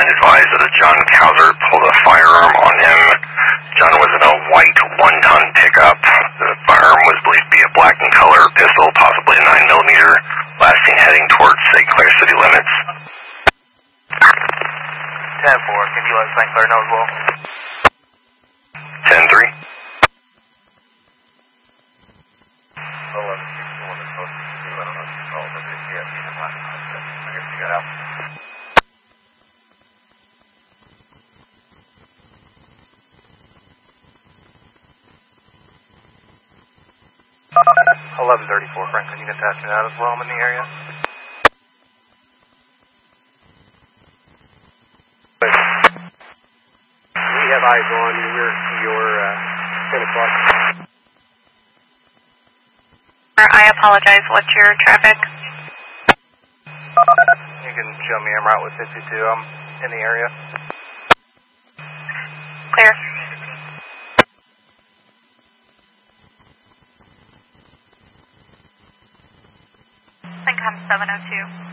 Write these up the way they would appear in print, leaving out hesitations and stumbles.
and advised that a John Cowser pulled a firearm on him. John was in a white 1-ton pickup. The firearm was believed to be a black in color pistol, possibly a 9mm, last seen heading towards St. Clair city limits. 10-4, can you let St. Clair know as well? 10-3. 1134, Franklin, you can attach me that as well. I'm in the area. We have eyes on your 10 o'clock. I apologize. What's your traffic? You can show me I'm right with 52. I'm in the area. Clear. I think I'm 702.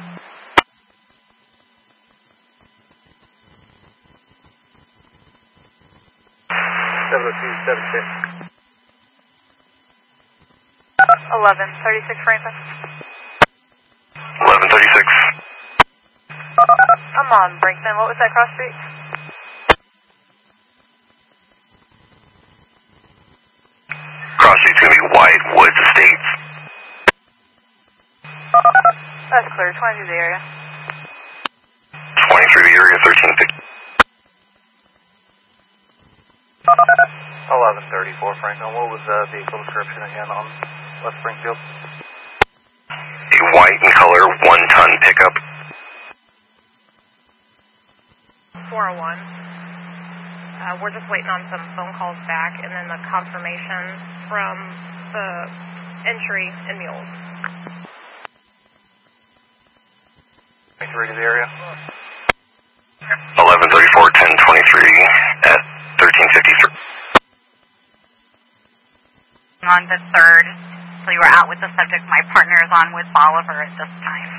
702, 76. 1136 Franklin. 1136. I'm on Brinkman. What was that cross street? Cross street's going to be White Woods Estates. That's clear. 20 through the area. 20 through the area, 1350. 1134, Franklin. What was the vehicle description again on West Springfield? A white in color 1-ton pickup. 401. We're just waiting on some phone calls back and then the confirmation from the entry in Mules. 23 to the area. 1134, 1023 at 1353. On the 3rd, so you were out with the subject. My partner is on with Bolivar at this time.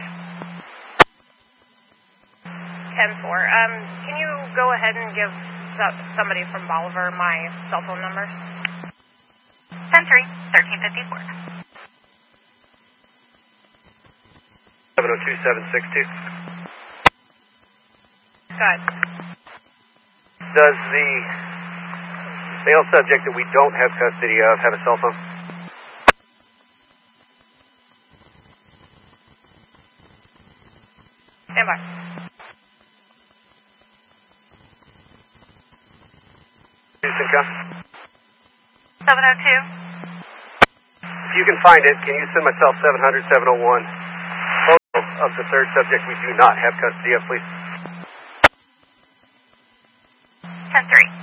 10-4. Can you go ahead and give somebody from Bolivar my cell phone number? 10-3, 1354. 702, 762. Go ahead. Does the male subject that we don't have custody of have a cell phone? Stand by. Houston, come. 702. If you can find it, can you send myself 700, 701? Photo of the third subject we do not have custody of, please. 10-3.